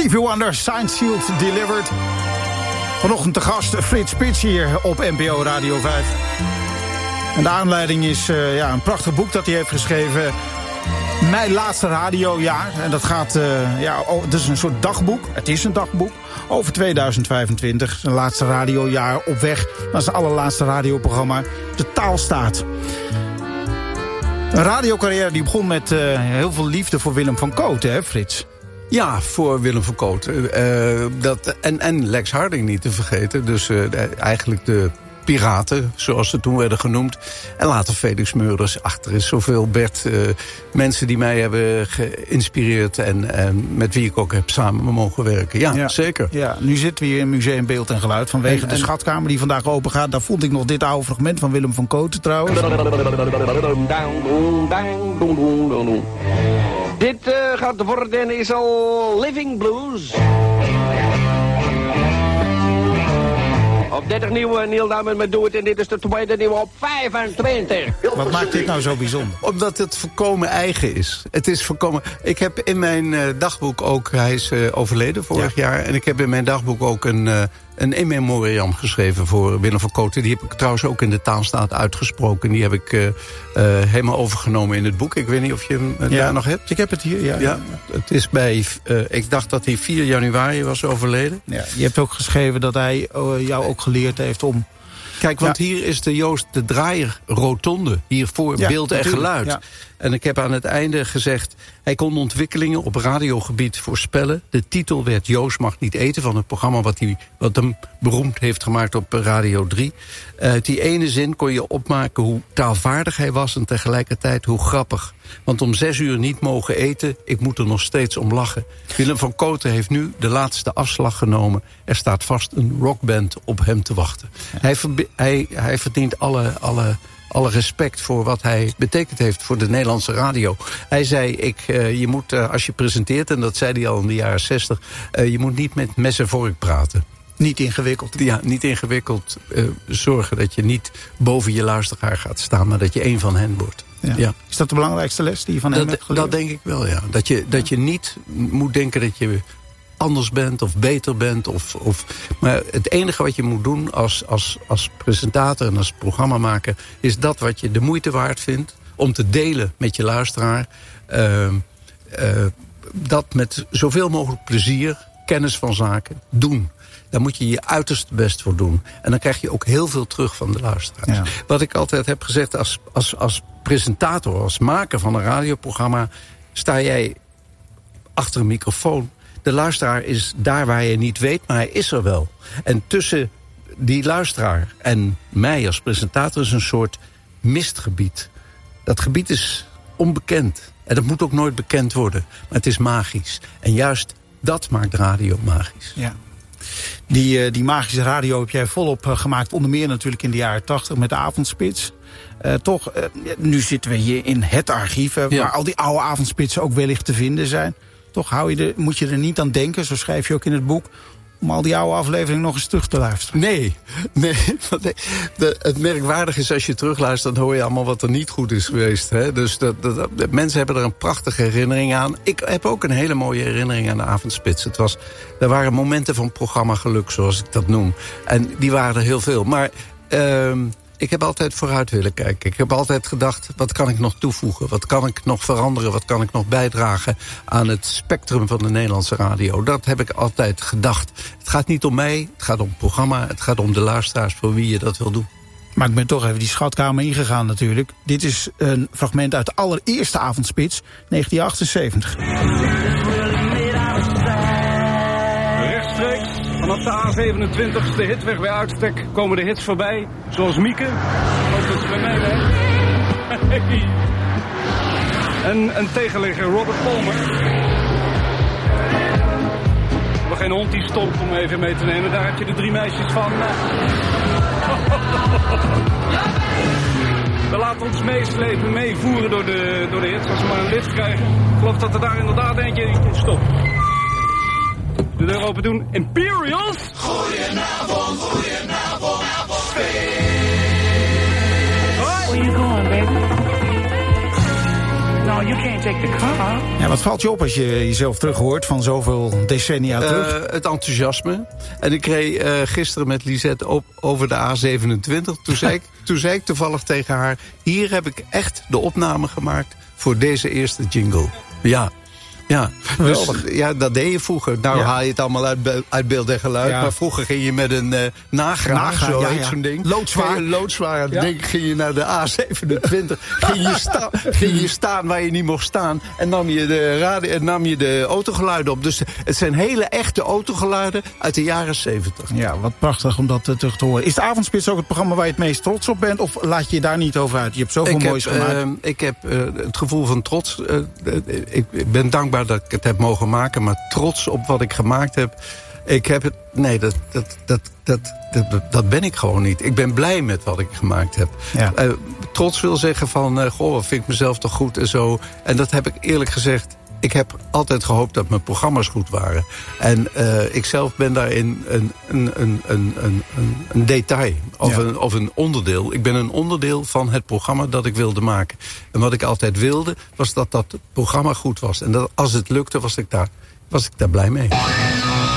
Stevie Wonder, Signed, Sealed, Delivered. Vanochtend te gast Frits Spits hier op NPO Radio 5. En de aanleiding is een prachtig boek dat hij heeft geschreven. Mijn laatste radiojaar. En dat gaat, het is een soort dagboek. Het is een dagboek over 2025. Zijn laatste radiojaar op weg naar zijn allerlaatste radioprogramma. De Taalstaat. Een radiocarrière die begon met heel veel liefde voor Willem van Kooten, hè Frits? Ja, voor Willem van Kooten. En Lex Harding niet te vergeten. Dus eigenlijk de piraten, zoals ze toen werden genoemd. En later Felix Meurders. Achter is zoveel Bert. Mensen die mij hebben geïnspireerd. En met wie ik ook heb samen mogen werken. Ja, zeker. Ja, nu zitten we hier in Museum Beeld en Geluid. Vanwege de schatkamer die vandaag open gaat. Daar vond ik nog dit oude fragment van Willem van Kooten trouwens. Dit gaat worden is al Living Blues. Op 30 nieuwe Neil Diamond met Do It. En dit is de tweede nieuwe op 25. Wat maakt dit nou zo bijzonder? Omdat het volkomen eigen is. Het is volkomen. Ik heb in mijn dagboek ook, hij is overleden vorig jaar. En ik heb in mijn dagboek ook een in memoriam geschreven voor Willem van Kooten. Die heb ik trouwens ook in de Taalstaat uitgesproken. Die heb ik helemaal overgenomen in het boek. Ik weet niet of je hem daar nog hebt. Ik heb het hier, ja. Het is bij, ik dacht dat hij 4 januari was overleden. Ja, je hebt ook geschreven dat hij jou ook geleerd heeft om... Kijk, want hier is de Joost de Draaier rotonde. Hier voor beeld en geluid. Ja. En ik heb aan het einde gezegd... hij kon ontwikkelingen op radiogebied voorspellen. De titel werd Joost mag niet eten van het programma... wat hem beroemd heeft gemaakt op Radio 3. Uit die ene zin kon je opmaken hoe taalvaardig hij was... en tegelijkertijd hoe grappig. Want om 6 uur niet mogen eten, ik moet er nog steeds om lachen. Willem van Kooten heeft nu de laatste afslag genomen. Er staat vast een rockband op hem te wachten. Ja. Hij verdient alle respect voor wat hij betekend heeft voor de Nederlandse radio. Hij zei, je moet als je presenteert, en dat zei hij al in de jaren 60... je moet niet met mes en vork praten. Niet ingewikkeld. Ja, niet ingewikkeld. Zorgen dat je niet boven je luisteraar gaat staan... maar dat je één van hen wordt. Ja. Is dat de belangrijkste les die je van hem hebt geleerd? Dat denk ik wel, ja. Dat je niet moet denken dat je anders bent of beter bent. Maar het enige wat je moet doen als presentator en als programmamaker... is dat wat je de moeite waard vindt om te delen met je luisteraar. Dat met zoveel mogelijk plezier, kennis van zaken, doen. Daar moet je je uiterste best voor doen. En dan krijg je ook heel veel terug van de luisteraars. Ja. Wat ik altijd heb gezegd als presentator, als maker van een radioprogramma... sta jij achter een microfoon. De luisteraar is daar waar je niet weet, maar hij is er wel. En tussen die luisteraar en mij als presentator is een soort mistgebied. Dat gebied is onbekend. En dat moet ook nooit bekend worden. Maar het is magisch. En juist dat maakt radio magisch. Ja. Die magische radio heb jij volop gemaakt. Onder meer natuurlijk in de jaren 80 met de Avondspits. Nu zitten we hier in het archief... waar al die oude avondspitsen ook wellicht te vinden zijn. Toch moet je er niet aan denken, zo schrijf je ook in het boek... om al die oude afleveringen nog eens terug te luisteren. Nee. Het merkwaardige is, als je terugluistert... dan hoor je allemaal wat er niet goed is geweest. Hè? Dus de mensen hebben er een prachtige herinnering aan. Ik heb ook een hele mooie herinnering aan de Avondspits. Er waren momenten van programmageluk, zoals ik dat noem. En die waren er heel veel. Maar... ik heb altijd vooruit willen kijken. Ik heb altijd gedacht, wat kan ik nog toevoegen? Wat kan ik nog veranderen? Wat kan ik nog bijdragen aan het spectrum van de Nederlandse radio? Dat heb ik altijd gedacht. Het gaat niet om mij, het gaat om het programma... het gaat om de luisteraars voor wie je dat wil doen. Maar ik ben toch even die schatkamer ingegaan natuurlijk. Dit is een fragment uit de allereerste Avondspits, 1978. Vanaf de A27, de hitweg bij uitstek, komen de hits voorbij. Zoals Mieke. Ook dat ze bij mij werkt. En een tegenligger, Robert Palmer. We geen hond die stopt om even mee te nemen. Daar heb je de 3 meisjes van. We laten ons meeslepen, meevoeren door de hits. Als we maar een lift krijgen. Ik geloof dat er daar inderdaad eentje in stopt. De deur open doen. Imperials! Goedenavond, Where you going, baby? No, you can't take the car. Ja, wat valt je op als je jezelf terug hoort van zoveel decennia terug? Het enthousiasme. En ik reed gisteren met Lisette over de A27. Toen zei ik toevallig tegen haar... hier heb ik echt de opname gemaakt voor deze eerste jingle. Ja, dus, dat deed je vroeger. Nou haal je het allemaal uit beeld en geluid. Ja. Maar vroeger ging je met een nagraag, zo heet zo'n ding. Loodzwaar. Ding ging je naar de A27. ging je staan waar je niet mocht staan. En nam je de autogeluiden op. Dus het zijn hele echte autogeluiden uit de jaren 70. Ja, wat prachtig om dat terug te horen. Is de Avondspits ook het programma waar je het meest trots op bent? Of laat je je daar niet over uit? Je hebt zoveel moois gemaakt. Ik heb het gevoel van trots. Ik ben dankbaar dat ik het heb mogen maken, maar trots op wat ik gemaakt heb. Ik heb het. Nee, dat ben ik gewoon niet. Ik ben blij met wat ik gemaakt heb. Ja. Trots wil zeggen van, wat vind ik mezelf toch goed en zo. En dat heb ik eerlijk gezegd. Ik heb altijd gehoopt dat mijn programma's goed waren. En ik zelf ben daarin een detail. Of een onderdeel. Ik ben een onderdeel van het programma dat ik wilde maken. En wat ik altijd wilde, was dat programma goed was. En dat als het lukte, was ik daar blij mee.